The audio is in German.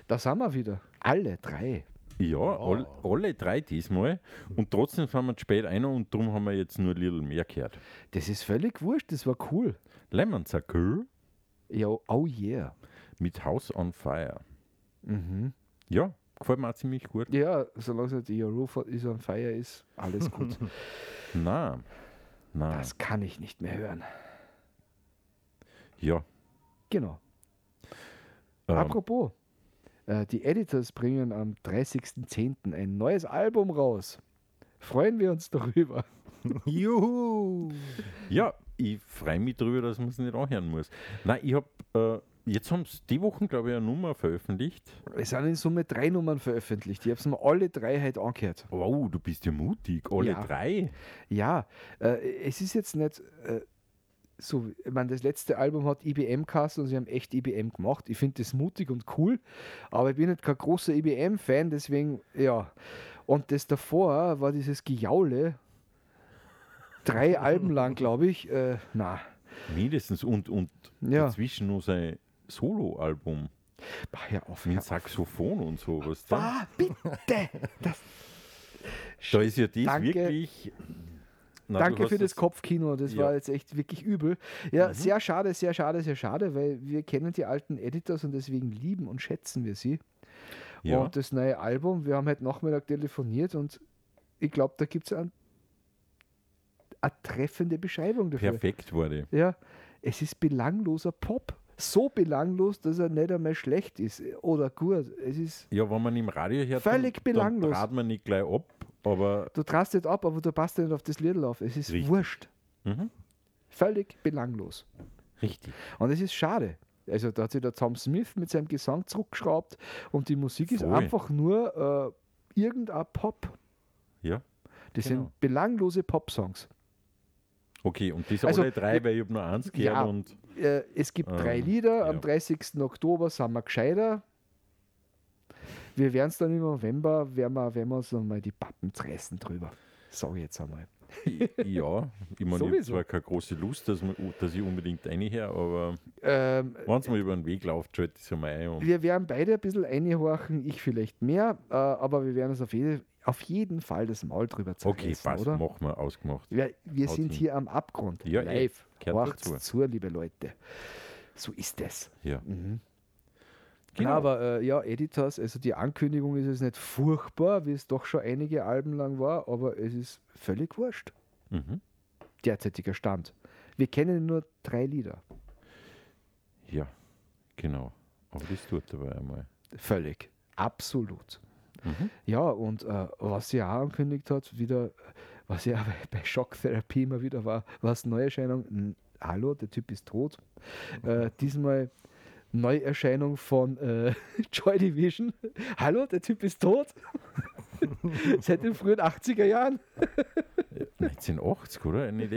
Da sind wir wieder. Alle drei. Ja, alle drei diesmal. Und trotzdem sind wir zu spät einer und darum haben wir jetzt nur ein little mehr gehört. Das ist völlig wurscht, das war cool. Lemon Circle Ja, oh yeah. mit House on Fire. Mhm. Ja, gefällt mir auch ziemlich gut. Ja, solange die Roof is on fire ist, alles gut. Nein. Das kann ich nicht mehr hören. Ja. Genau. Apropos, die Editors bringen am 30.10. ein neues Album raus. Freuen wir uns darüber. Juhu! Ja, ich freue mich darüber, dass man es nicht anhören muss. Nein, ich habe, jetzt haben sie die Woche, glaube ich, eine Nummer veröffentlicht. Es sind in Summe 3 Nummern veröffentlicht. Ich habe es mir alle 3 heute angehört. Wow, du bist ja mutig. Alle Ja. 3? Ja, es ist jetzt nicht so, ich meine, das letzte Album hat IBM geheißen und sie haben echt IBM gemacht. Ich finde das mutig und cool, aber ich bin nicht kein großer IBM-Fan, deswegen, ja. Und das davor war dieses Gejaule, 3 Alben lang, glaube ich, na. Mindestens. Und Ja. dazwischen noch sein Solo-Album Hör auf, mit Saxophon und sowas. Da bitte! Da ist ja das Danke. wirklich... Na, du Danke hast für das Kopfkino, das Ja. war jetzt echt wirklich übel. Ja, sehr schade, weil wir kennen die alten Editors und deswegen lieben und schätzen wir sie. Ja. Und das neue Album, wir haben heute Nachmittag telefoniert und ich glaube, da gibt es eine treffende Beschreibung dafür. Perfekt wurde. Ja, es ist belangloser Pop. So belanglos, dass er nicht einmal schlecht ist oder gut. Es ist, Ja, wenn man im Radio hört, Völlig belanglos. dann trat man nicht gleich ab, aber du drast nicht ab, aber du passt nicht auf das Lied auf. Es ist Richtig. wurscht. Mhm. Völlig belanglos. richtig. Und es ist schade. Also da hat sich der Tom Smith mit seinem Gesang zurückgeschraubt und die Musik ist Voll. einfach nur irgendein Pop. Ja. Das Genau. sind belanglose Pop-Songs. Okay, und das Also, alle 3, weil ich habe nur eins gehört ja, und es gibt 3 Lieder. ja. Am 30. Oktober sind wir gescheiter. Wir werden es dann im November, werden wir uns noch mal die Pappen zerreißen drüber. Sag ich jetzt einmal. ja, ich meine, ich habe Sowieso. zwar keine große Lust, dass ich unbedingt reinhöre, aber wenn es mal über den Weg läuft, schalte ich es einmal ein. Und Wir werden beide ein bisschen reinhorchen, ich vielleicht mehr, aber wir werden uns auf jeden Fall das Maul drüber okay, zerreißen, passt, oder? machen wir, ausgemacht. Wir Haut sind hin. hier am Abgrund. Ja, live. gehört Horcht's dazu. zu, liebe Leute. So ist es. Ja. Mhm. Genau. Na, aber ja, Editors, also die Ankündigung ist jetzt nicht furchtbar, wie es doch schon einige Alben lang war, aber es ist völlig wurscht. Mhm. Derzeitiger Stand. Wir kennen nur 3 Lieder. Ja, genau. Aber das tut dabei einmal. Völlig. Absolut. Mhm. Ja, und was sie auch angekündigt hat, wieder, was ja bei Schocktherapie immer wieder war es Neuerscheinung. Hallo, der Typ ist tot. Diesmal Neuerscheinung von Joy Division. Hallo, der Typ ist tot. Seit den frühen 80er Jahren. 1980, oder? Nicht